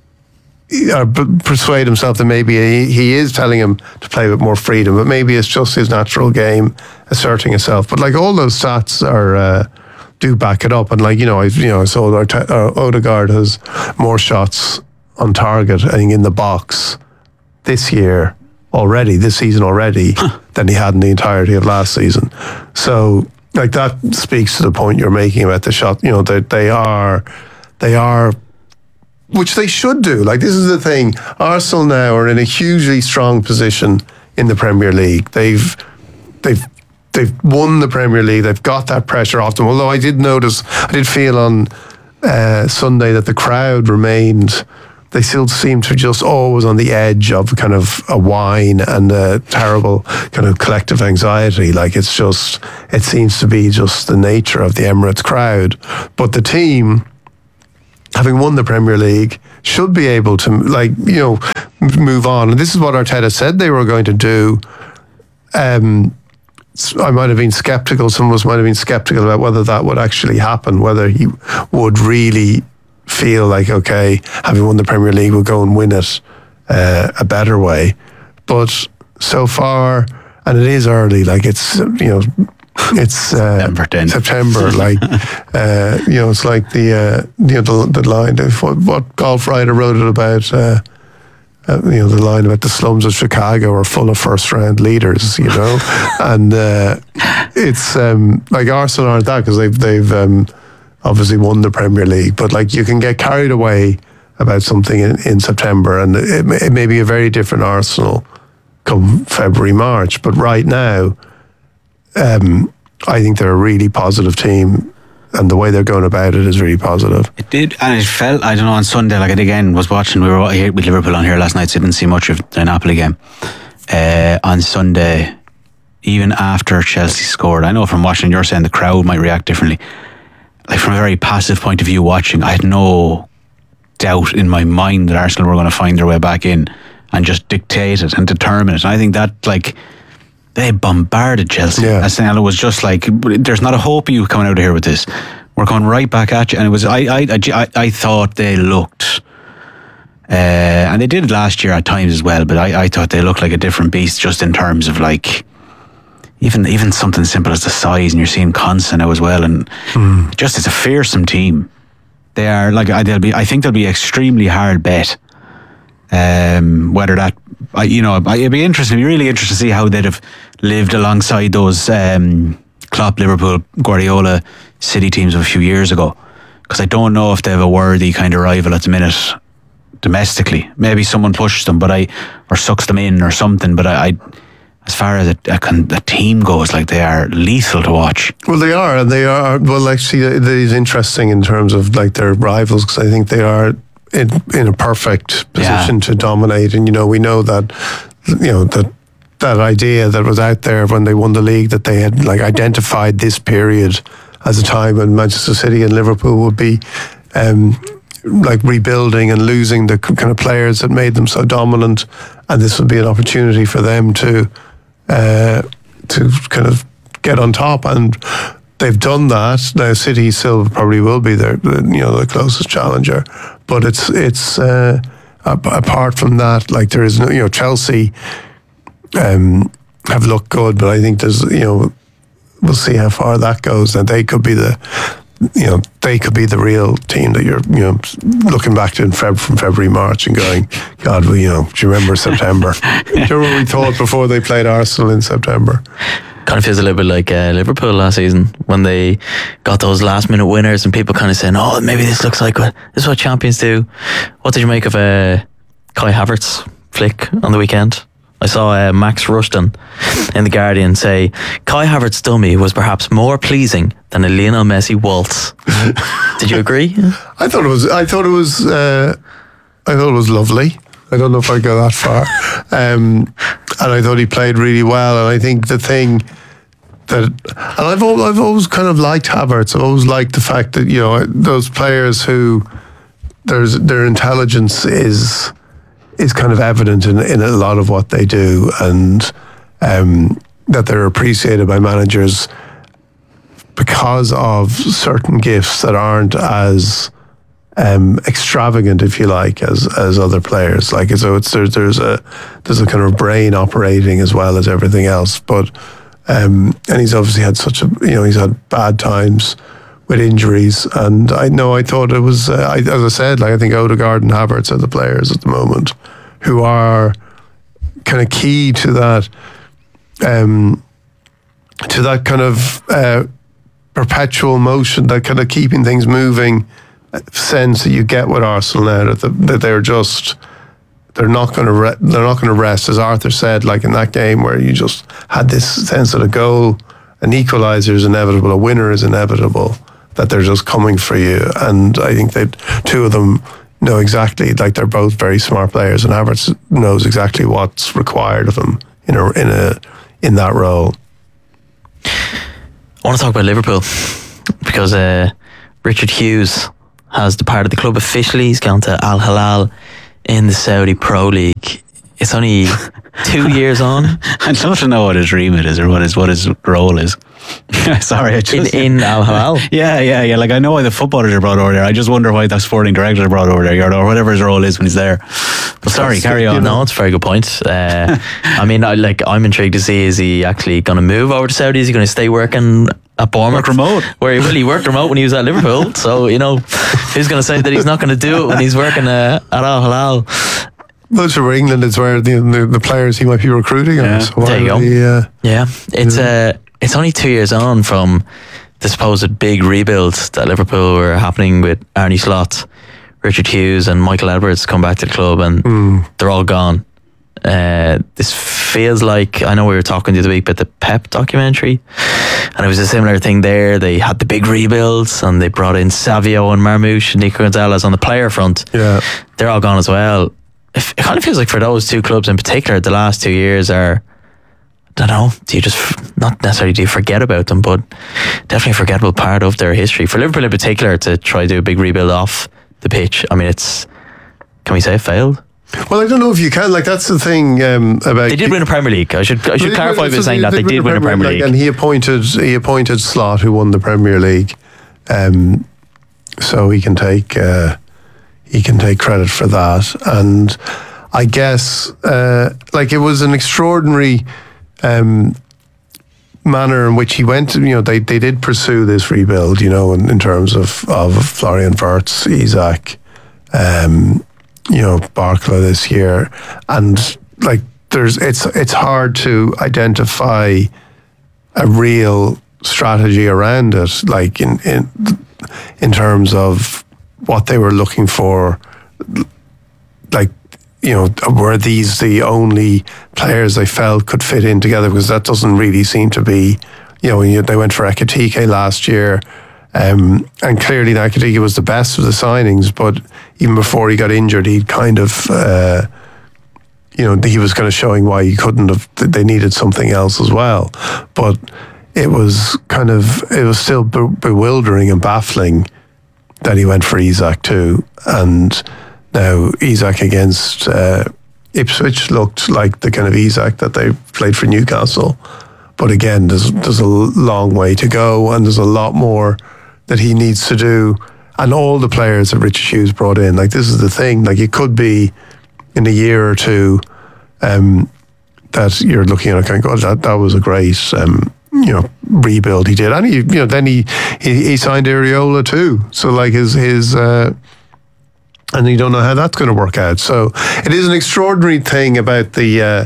or persuade himself that maybe he, he is telling him to play with more freedom, but maybe it's just his natural game asserting itself. But like all those stats are uh, do back it up, and like you know, I you know, I saw Arte- uh, Odegaard has more shots on target, I think, in the box this year already this season already than he had in the entirety of last season. So like that speaks to the point you're making about the shot. You know, they they are they are which they should do. Like, this is the thing. Arsenal now are in a hugely strong position in the Premier League. They've they've they've won the Premier League. They've got that pressure off them. Although I did notice, I did feel on uh, Sunday that the crowd remained, they still seem to just always on the edge of kind of a whine and a terrible kind of collective anxiety. Like, it's just, it seems to be just the nature of the Emirates crowd. But the team, having won the Premier League, should be able to, like, you know, move on. And this is what Arteta said they were going to do. Um, I might have been sceptical, some of us might have been sceptical about whether that would actually happen, whether he would really feel like, okay, having won the Premier League, we'll go and win it uh, a better way. But so far, and it is early, like it's, you know, it's uh, September, September like, uh, you know, it's like the, uh, you know, the, the line, of what, what golf writer wrote it about, uh, uh, you know, the line about the slums of Chicago are full of first round leaders, you know, and uh, it's um, like Arsenal aren't that because they've, they've um, obviously won the Premier League, but like you can get carried away about something in, in September, and it, it may be a very different Arsenal come February, March, but right now, Um, I think they're a really positive team, and the way they're going about it is really positive. It did, and it felt, I don't know, on Sunday, like it again was watching, we were here with Liverpool on here last night, so I didn't see much of the Napoli game. Uh, on Sunday, even after Chelsea scored, I know from watching, you're saying the crowd might react differently. Like, from a very passive point of view watching, I had no doubt in my mind that Arsenal were going to find their way back in and just dictate it and determine it. And I think that, like, they bombarded Chelsea. Yeah. And it was just like, there's not a hope of you coming out of here with this. We're going right back at you. And it was, I, I, I, I thought they looked, uh, and they did last year at times as well, but I, I thought they looked like a different beast just in terms of like, even even something simple as the size, and you're seeing Consa now as well, and mm. just it's a fearsome team. They are like, they'll be, I think they'll be extremely hard bet. Um, whether that, I, you know, it'd be interesting, it'd be really interesting to see how they'd have lived alongside those um, Klopp, Liverpool, Guardiola City teams of a few years ago. Because I don't know if they have a worthy kind of rival at the minute domestically. Maybe someone pushes them, but I or sucks them in or something. But I, I as far as a, a, a team goes, like, they are lethal to watch. Well, they are, and they are. Well, actually, it is interesting in terms of like their rivals, because I think they are in in a perfect position yeah. to dominate. And you know, we know that, you know, that that idea that was out there when they won the league, that they had like identified this period as a time when Manchester City and Liverpool would be um, like rebuilding and losing the kind of players that made them so dominant, and this would be an opportunity for them to uh, to kind of get on top. And they've done that. Now City still probably will be their, you know, the closest challenger, but it's it's uh, apart from that, like, there is no, you know, Chelsea um, have looked good, but I think there's, you know, we'll see how far that goes, and they could be the, you know, they could be the real team that you're, you know, looking back to in Feb- from February, March, and going, God, well, you know, do you remember September? Do you remember what we thought before they played Arsenal in September? Kind of feels a little bit like uh, Liverpool last season when they got those last minute winners, and people kind of saying, oh, maybe this looks like what this is what champions do. What did you make of uh, Kai Havertz flick on the weekend? I saw uh, Max Rushton in The Guardian say Kai Havertz's dummy was perhaps more pleasing than a Lionel Messi waltz. Did you agree? I thought it was. I thought it was. Uh, I thought it was lovely. I don't know if I go that far. Um, and I thought he played really well. And I think the thing that, and I've always, I've always kind of liked Havertz. I've always liked the fact that, you know, those players who there's their intelligence is. is kind of evident in, in a lot of what they do, and um, that they're appreciated by managers because of certain gifts that aren't as um, extravagant, if you like, as as other players. Like, so it's there's there's a there's a kind of brain operating as well as everything else. But um, and he's obviously had such a, you know, he's had bad times with injuries, and I know I thought it was uh, I, as I said, like, I think Odegaard and Havertz are the players at the moment who are kind of key to that, um, to that kind of uh, perpetual motion, that kind of keeping things moving sense that you get with Arsenal now, that, the, that they're just, they're not going to re- they're not going to rest, as Arthur said, like in that game where you just had this sense that a goal, an equaliser is inevitable, a winner is inevitable, that they're just coming for you. And I think that two of them know exactly, like they're both very smart players, and Havertz knows exactly what's required of him in a in a in that role. I want to talk about Liverpool because uh, Richard Hughes has departed the club officially. He's gone to Al Hilal in the Saudi Pro League. It's only two years on. I'd love to know what his remit is or what his what his role is. Sorry, I just in, in Al Hilal. Yeah, yeah, yeah. Like I know why the footballers are brought over there. I just wonder why the sporting director are brought over there, or whatever his role is when he's there. But sorry, That's, carry on. You know, it's a very good point. Uh, I mean, I, like I'm intrigued to see, is he actually going to move over to Saudi? Is he going to stay working at Bournemouth? Work remote. Where he really worked remote when he was at Liverpool. So, you know, who's going to say that he's not going to do it when he's working uh, at Al Hilal? Most of England is where the, the the players he might be recruiting. Yeah. On, so there you go. He, uh, yeah, it's uh, it's only two years on from the supposed big rebuild that Liverpool were happening with Arne Slot, Richard Hughes, and Michael Edwards come back to the club, and mm. they're all gone. Uh, this feels like, I know we were talking the other week about the Pep documentary, and it was a similar thing there. They had the big rebuilds, and they brought in Savio and Marmouche and Nico Gonzalez on the player front. Yeah, they're all gone as well. It kind of feels like for those two clubs in particular, the last two years are, I don't know, do you just, not necessarily do you forget about them, but definitely a forgettable part of their history. For Liverpool in particular, to try to do a big rebuild off the pitch, I mean, it's, can we say it failed? Well, I don't know if you can. Like, that's the thing um, about... They did win a Premier League. I should I should clarify by saying that they did win a Premier League. And he appointed, he appointed Slot, who won the Premier League. Um, so he can take... Uh, he can take credit for that. And I guess, uh, like, it was an extraordinary um, manner in which he went. You know, they, they did pursue this rebuild, you know, in, in terms of, of Florian Wirtz, Isak, um, you know, Barkla this year. And, like, there's it's it's hard to identify a real strategy around it, like, in in in terms of what they were looking for. Like, you know, were these the only players they felt could fit in together? Because that doesn't really seem to be, you know, they went for Ekitike last year, um, and clearly Ekitike was the best of the signings, but even before he got injured, he'd kind of, uh, you know, he was kind of showing why he couldn't have, they needed something else as well. But it was kind of, it was still be- bewildering and baffling that he went for Isak too. And now Isak against uh, Ipswich looked like the kind of Isak that they played for Newcastle. But again, there's there's a long way to go, and there's a lot more that he needs to do. And all the players that Richard Hughes brought in, like, this is the thing, like, it could be in a year or two um, that you're looking at it going, God, that, that was a great um, you know, rebuild he did. And he, you know, then he, he, he signed Areola too. So, like, his, his uh, and you don't know how that's going to work out. So it is an extraordinary thing about the, uh,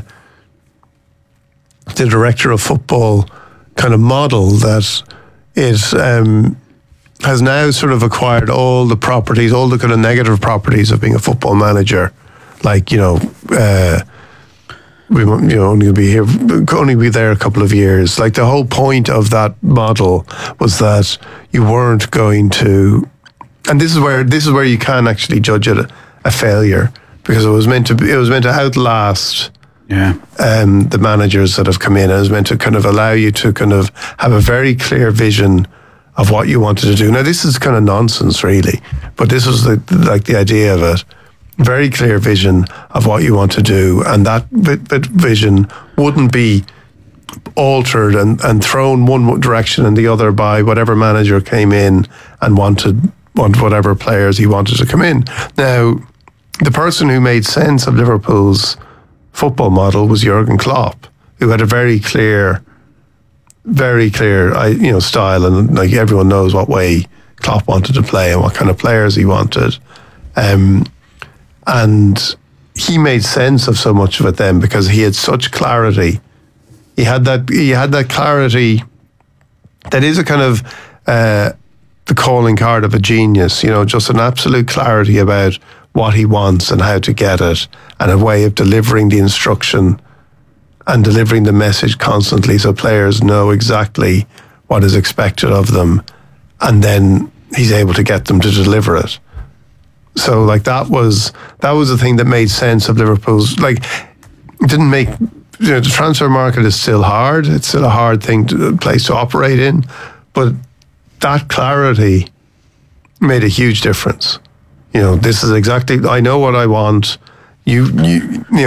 the director of football kind of model, that it um, has now sort of acquired all the properties, all the kind of negative properties of being a football manager. Like, you know, uh, we, you know, only be here, only be there a couple of years. Like, the whole point of that model was that you weren't going to, and this is where this is where you can actually judge it a, a failure, because it was meant to be, it was meant to outlast yeah um, the managers that have come in. It was meant to kind of allow you to kind of have a very clear vision of what you wanted to do. Now, this is kind of nonsense, really, but this was the, like the idea of it. Very clear vision of what you want to do, and that vision wouldn't be altered and, and thrown one direction and the other by whatever manager came in and wanted want whatever players he wanted to come in. Now, the person who made sense of Liverpool's football model was Jurgen Klopp, who had a very clear, very clear, you know, style, and like everyone knows what way Klopp wanted to play and what kind of players he wanted. Um, And he made sense of so much of it then because he had such clarity. He had that. He had that clarity. That is a kind of uh, the calling card of a genius. You know, just an absolute clarity about what he wants and how to get it, and a way of delivering the instruction and delivering the message constantly, so players know exactly what is expected of them, and then he's able to get them to deliver it. So, like that was that was the thing that made sense of Liverpool's. Like, it didn't make. You know, the transfer market is still hard. It's still a hard thing, to, a place to operate in, but that clarity made a huge difference. You know, this is exactly. I know what I want. You, you, you know.